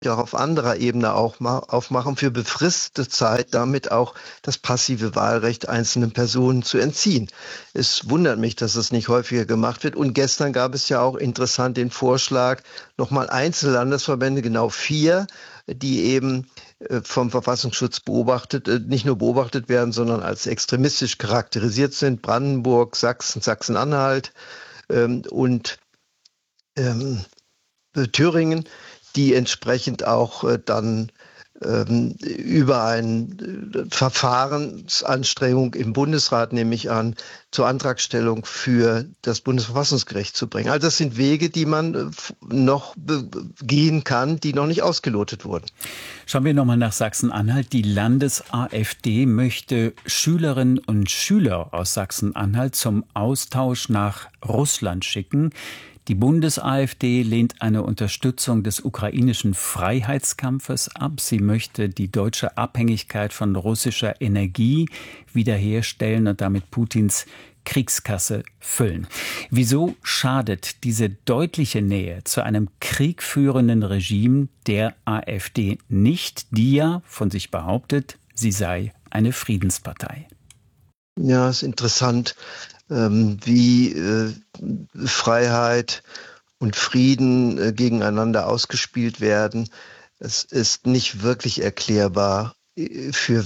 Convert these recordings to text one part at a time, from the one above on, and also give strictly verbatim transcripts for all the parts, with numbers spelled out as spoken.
auch auf anderer Ebene auch ma- aufmachen, für befristete Zeit damit auch das passive Wahlrecht einzelnen Personen zu entziehen. Es wundert mich, dass das nicht häufiger gemacht wird. Und gestern gab es ja auch interessant den Vorschlag, nochmal einzelne Landesverbände, genau vier, die eben äh, vom Verfassungsschutz beobachtet, äh, nicht nur beobachtet werden, sondern als extremistisch charakterisiert sind. Brandenburg, Sachsen, Sachsen-Anhalt ähm, und ähm, Thüringen, die entsprechend auch äh, dann ähm, über eine äh, Verfahrensanstrengung im Bundesrat, nehme ich an, zur Antragstellung für das Bundesverfassungsgericht zu bringen. Also das sind Wege, die man äh, f- noch be- gehen kann, die noch nicht ausgelotet wurden. Schauen wir nochmal nach Sachsen-Anhalt. Die Landes-AfD möchte Schülerinnen und Schüler aus Sachsen-Anhalt zum Austausch nach Russland schicken. Die Bundes-AfD lehnt eine Unterstützung des ukrainischen Freiheitskampfes ab. Sie möchte die deutsche Abhängigkeit von russischer Energie wiederherstellen und damit Putins Kriegskasse füllen. Wieso schadet diese deutliche Nähe zu einem kriegführenden Regime der AfD nicht, die ja von sich behauptet, sie sei eine Friedenspartei? Ja, ist interessant, ähm, wie äh, Freiheit und Frieden äh, gegeneinander ausgespielt werden. Es ist nicht wirklich erklärbar äh, für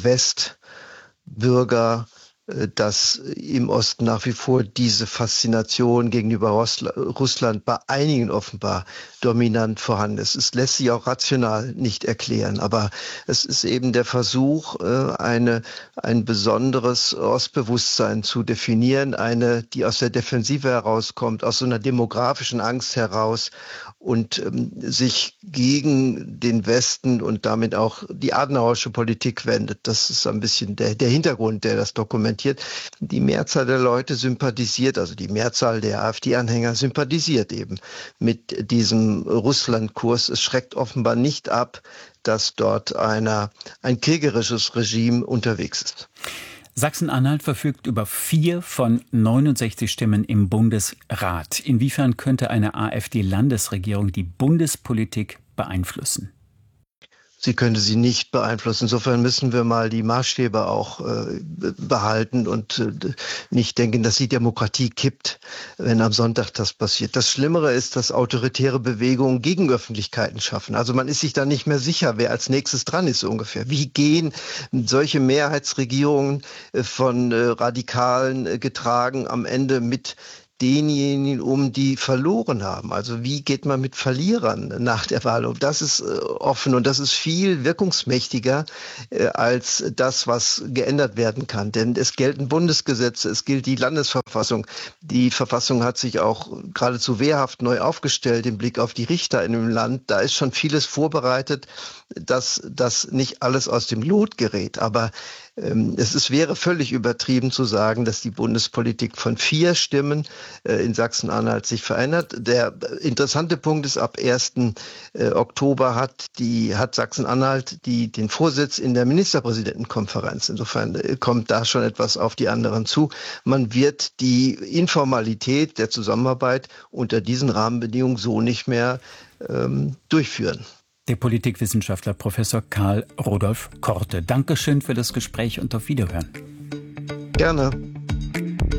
Westbürger, äh, dass im Osten nach wie vor diese Faszination gegenüber Russla- Russland bei einigen offenbar dominant vorhanden ist. Es lässt sich auch rational nicht erklären, aber es ist eben der Versuch, äh, eine, ein besonderes Ostbewusstsein zu definieren, eine, die aus der Defensive herauskommt, aus so einer demografischen Angst heraus und ähm, sich gegen den Westen und damit auch die adenauerische Politik wendet. Das ist ein bisschen der, der Hintergrund, der das dokumentiert. Die Mehrzahl der Leute sympathisiert, also die Mehrzahl der AfD-Anhänger sympathisiert eben mit diesem Russlandkurs. Es schreckt offenbar nicht ab, dass dort einer, ein kriegerisches Regime unterwegs ist. Sachsen-Anhalt verfügt über vier von neunundsechzig Stimmen im Bundesrat. Inwiefern könnte eine AfD-Landesregierung die Bundespolitik beeinflussen? Sie könnte sie nicht beeinflussen. Insofern müssen wir mal die Maßstäbe auch äh, behalten und äh, nicht denken, dass die Demokratie kippt, wenn am Sonntag das passiert. Das Schlimmere ist, dass autoritäre Bewegungen Gegenöffentlichkeiten schaffen. Also man ist sich da nicht mehr sicher, wer als nächstes dran ist so ungefähr. Wie gehen solche Mehrheitsregierungen äh, von äh, Radikalen äh, getragen am Ende mit denjenigen um, die verloren haben? Also wie geht man mit Verlierern nach der Wahl um? Das ist äh, offen und das ist viel wirkungsmächtiger äh, als das, was geändert werden kann. Denn es gelten Bundesgesetze, es gilt die Landesverfassung. Die Verfassung hat sich auch geradezu wehrhaft neu aufgestellt im Blick auf die Richter in dem Land. Da ist schon vieles vorbereitet, dass das nicht alles aus dem Lot gerät. Aber ähm, es ist, wäre völlig übertrieben zu sagen, dass die Bundespolitik von vier Stimmen äh, in Sachsen-Anhalt sich verändert. Der interessante Punkt ist, ab ersten Äh, Oktober hat die hat Sachsen-Anhalt die den Vorsitz in der Ministerpräsidentenkonferenz. Insofern äh, kommt da schon etwas auf die anderen zu. Man wird die Informalität der Zusammenarbeit unter diesen Rahmenbedingungen so nicht mehr ähm, durchführen. Der Politikwissenschaftler Professor Karl Rudolf Korte. Dankeschön für das Gespräch und auf Wiederhören. Gerne.